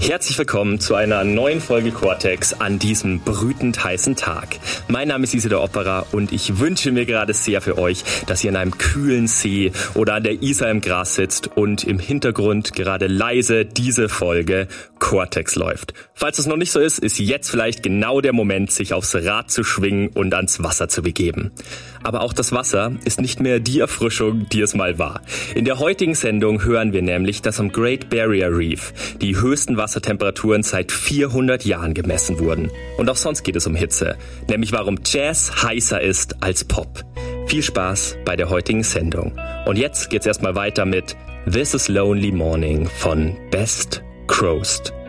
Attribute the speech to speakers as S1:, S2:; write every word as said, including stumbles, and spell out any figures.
S1: Herzlich willkommen zu einer neuen Folge Cortex an diesem brütend heißen Tag. Mein Name ist Isidor Opperer und ich wünsche mir gerade sehr für euch, dass ihr an einem kühlen See oder an der Isar im Gras sitzt und im Hintergrund gerade leise diese Folge Cortex läuft. Falls es noch nicht so ist, ist jetzt vielleicht genau der Moment, sich aufs Rad zu schwingen und ans Wasser zu begeben. Aber auch das Wasser ist nicht mehr die Erfrischung, die es mal war. In der heutigen Sendung hören wir nämlich, dass am Great Barrier Reef die höchsten Wassertemperaturen seit vierhundert Jahren gemessen wurden. Und auch sonst geht es um Hitze, nämlich warum Jazz heißer ist als Pop. Viel Spaß bei der heutigen Sendung. Und jetzt geht's erstmal weiter mit This is Lonely Morning von Best Crossed.